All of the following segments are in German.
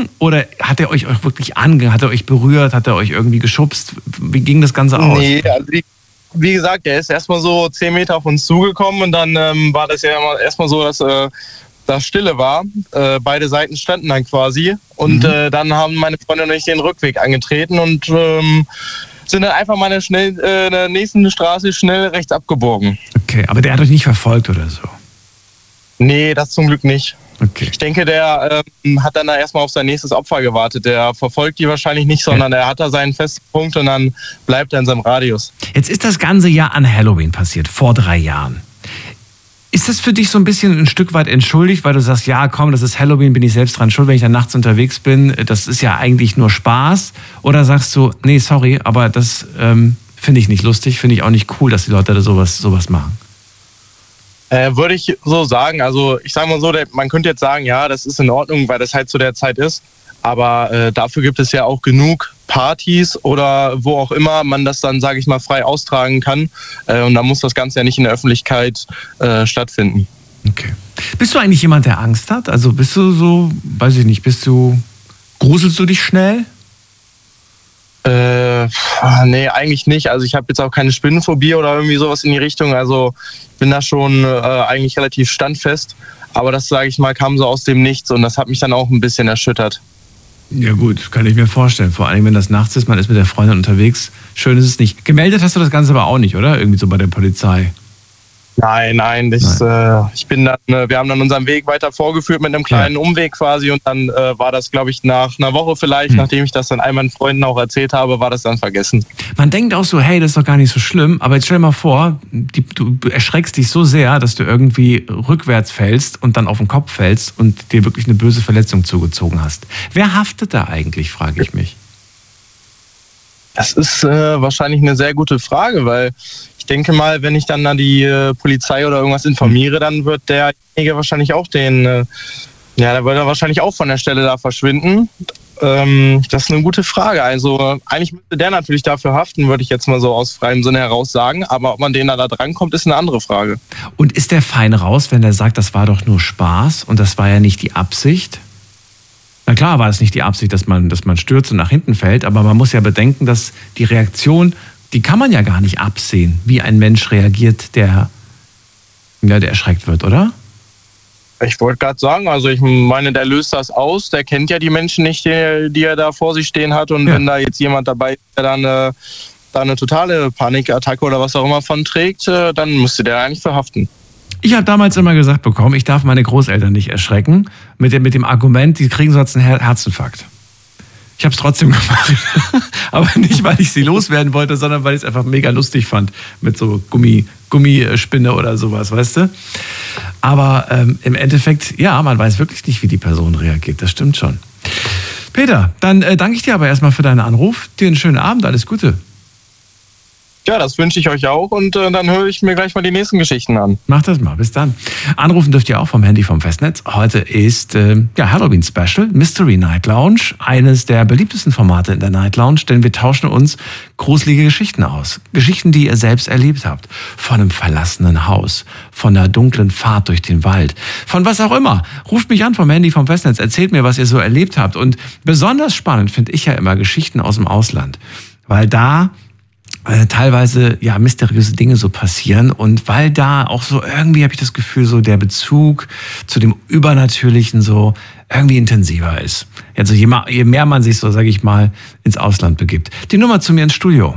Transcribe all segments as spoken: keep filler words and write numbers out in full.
erschrocken oder hat er euch wirklich ange, hat er euch berührt, hat er euch irgendwie geschubst? Wie ging das Ganze aus? Nee, also wie, wie gesagt, der ist erstmal so zehn Meter auf uns zugekommen und dann ähm, war das ja erstmal so, dass äh, das Stille war. Äh, beide Seiten standen dann quasi und mhm. äh, dann haben meine Freundin und ich den Rückweg angetreten und ähm, sind dann einfach mal in der, schnell, äh, in der nächsten Straße schnell rechts abgebogen. Okay, aber der hat euch nicht verfolgt oder so? Nee, das zum Glück nicht. Okay. Ich denke, der ähm, hat dann da erstmal auf sein nächstes Opfer gewartet. Der verfolgt die wahrscheinlich nicht, sondern er hat da seinen festen Punkt und dann bleibt er in seinem Radius. Jetzt ist das ganze Jahr an Halloween passiert, vor drei Jahren. Ist das für dich so ein bisschen ein Stück weit entschuldigt, weil du sagst, ja komm, das ist Halloween, bin ich selbst dran schuld, wenn ich dann nachts unterwegs bin, das ist ja eigentlich nur Spaß? Oder sagst du, nee, sorry, aber das ähm, finde ich nicht lustig, finde ich auch nicht cool, dass die Leute da sowas, sowas machen? Äh, würde ich so sagen. Also ich sage mal so, der, man könnte jetzt sagen, ja, das ist in Ordnung, weil das halt zu der Zeit ist. Aber äh, dafür gibt es ja auch genug Partys oder wo auch immer man das dann, sage ich mal, frei austragen kann. Äh, und dann muss das Ganze ja nicht in der Öffentlichkeit äh, stattfinden. Okay. Bist du eigentlich jemand, der Angst hat? Also bist du so, weiß ich nicht, bist du, gruselst du dich schnell? Äh, nee, eigentlich nicht. Also ich habe jetzt auch keine Spinnenphobie oder irgendwie sowas in die Richtung. Also ich bin da schon äh, eigentlich relativ standfest. Aber das, sage ich mal, kam so aus dem Nichts und das hat mich dann auch ein bisschen erschüttert. Ja gut, kann ich mir vorstellen. Vor allem, wenn das nachts ist, man ist mit der Freundin unterwegs. Schön ist es nicht. Gemeldet hast du das Ganze aber auch nicht, oder? Irgendwie so bei der Polizei. Nein, nein, das, nein. Äh, ich bin dann, äh, wir haben dann unseren Weg weiter vorgeführt mit einem kleinen ja. Umweg quasi und dann äh, war das, glaube ich, nach einer Woche vielleicht, hm. nachdem ich das dann all meinen Freunden auch erzählt habe, war das dann vergessen. Man denkt auch so, hey, das ist doch gar nicht so schlimm, aber jetzt stell dir mal vor, die, du erschreckst dich so sehr, dass du irgendwie rückwärts fällst und dann auf den Kopf fällst und dir wirklich eine böse Verletzung zugezogen hast. Wer haftet da eigentlich, frage ich mich. Das ist äh, wahrscheinlich eine sehr gute Frage, weil ich denke mal, wenn ich dann an die äh, Polizei oder irgendwas informiere, dann wird derjenige wahrscheinlich auch den, äh, ja, da wird er wahrscheinlich auch von der Stelle da verschwinden. Ähm, das ist eine gute Frage. Also eigentlich müsste der natürlich dafür haften, würde ich jetzt mal so aus freiem Sinne heraus sagen. Aber ob man den da, da drankommt, ist eine andere Frage. Und ist der fein raus, wenn der sagt, das war doch nur Spaß und das war ja nicht die Absicht? Na klar war es nicht die Absicht, dass man, dass man stürzt und nach hinten fällt, aber man muss ja bedenken, dass die Reaktion, die kann man ja gar nicht absehen, wie ein Mensch reagiert, der, ja, der erschreckt wird, oder? Ich wollte gerade sagen, also ich meine, der löst das aus, der kennt ja die Menschen nicht, die, die er da vor sich stehen hat und ja. wenn da jetzt jemand dabei ist, der dann äh, da eine totale Panikattacke oder was auch immer von trägt, äh, dann müsste der eigentlich verhaften. Ich habe damals immer gesagt bekommen, ich darf meine Großeltern nicht erschrecken, mit dem, mit dem Argument, die kriegen sonst einen Her- Herzinfarkt. Ich habe es trotzdem gemacht, aber nicht, weil ich sie loswerden wollte, sondern weil ich es einfach mega lustig fand mit so Gummi, Gummispinne oder sowas, weißt du? Aber ähm, im Endeffekt, ja, man weiß wirklich nicht, wie die Person reagiert, das stimmt schon. Peter, dann äh, danke ich dir aber erstmal für deinen Anruf. Dir einen schönen Abend, alles Gute. Ja, das wünsche ich euch auch und äh, dann höre ich mir gleich mal die nächsten Geschichten an. Macht das mal, bis dann. Anrufen dürft ihr auch vom Handy vom Festnetz. Heute ist äh, ja, Halloween Special, Mystery Night Lounge, eines der beliebtesten Formate in der Night Lounge, denn wir tauschen uns gruselige Geschichten aus. Geschichten, die ihr selbst erlebt habt. Von einem verlassenen Haus, von einer dunklen Fahrt durch den Wald, von was auch immer. Ruft mich an vom Handy vom Festnetz, erzählt mir, was ihr so erlebt habt. Und besonders spannend finde ich ja immer Geschichten aus dem Ausland, weil da Äh, teilweise ja mysteriöse Dinge so passieren und weil da auch so irgendwie, habe ich das Gefühl, so der Bezug zu dem Übernatürlichen so irgendwie intensiver ist. Also je, ma- je mehr man sich so, sage ich mal, ins Ausland begibt. Die Nummer zu mir ins Studio.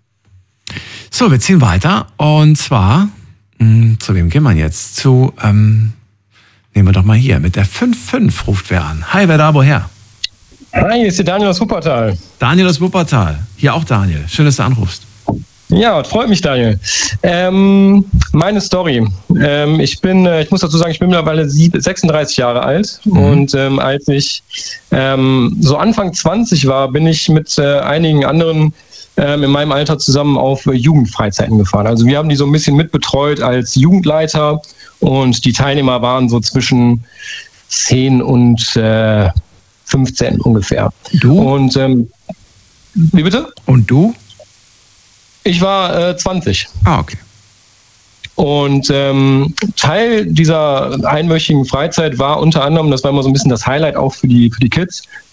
So, wir ziehen weiter und zwar, mh, zu wem gehen wir jetzt? Zu, ähm, nehmen wir doch mal hier, mit der fünf fünf ruft wer an. Hi, wer da, woher? Hi, hier ist der Daniel aus Wuppertal. Daniel aus Wuppertal. Hier auch Daniel. Schön, dass du anrufst. Ja, freut mich, Daniel. Ähm, meine Story. Ähm, ich bin, äh, ich muss dazu sagen, ich bin mittlerweile sechsunddreißig Jahre alt. Mhm. Und ähm, als ich ähm, so Anfang zwanzig war, bin ich mit äh, einigen anderen ähm, in meinem Alter zusammen auf äh, Jugendfreizeiten gefahren. Also wir haben die so ein bisschen mitbetreut als Jugendleiter und die Teilnehmer waren so zwischen zehn und äh, fünfzehn ungefähr. Du? Und ähm, wie bitte? Und du? Ich war äh, zwanzig. Ah, okay. Und ähm, Teil dieser einwöchigen Freizeit war unter anderem, das war immer so ein bisschen das Highlight auch für die, für die Kids,